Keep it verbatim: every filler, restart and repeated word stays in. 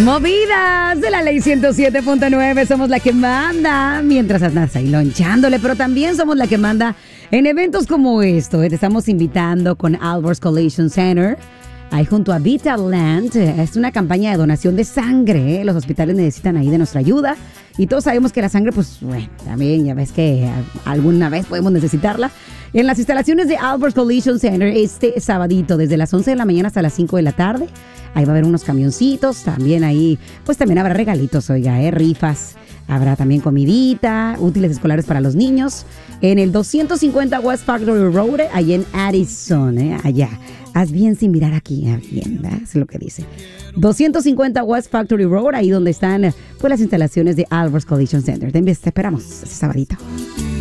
Movidas de la ley ciento siete punto nueve, somos la que manda mientras andas ahí lonchándole, pero también somos la que manda en eventos como esto. Te estamos invitando con Alborz Collision Center, ahí junto a Vitaland. Es una campaña de donación de sangre, ¿eh? Los hospitales necesitan ahí de nuestra ayuda y todos sabemos que la sangre, pues bueno, también ya ves que alguna vez podemos necesitarla. En las instalaciones de Alborz Collision Center este sabadito, desde las once de la mañana hasta las cinco de la tarde. Ahí va a haber unos camioncitos, también ahí, pues también habrá regalitos, oiga, ¿eh? Rifas, habrá también comidita, útiles escolares para los niños. En el doscientos cincuenta West Factory Road, ahí en Addison, ¿eh? Allá. Haz bien sin mirar aquí, haz bien, ¿verdad? Es lo que dice. doscientos cincuenta West Factory Road, ahí donde están pues las instalaciones de Alborz Collision Center. Te esperamos ese sabadito.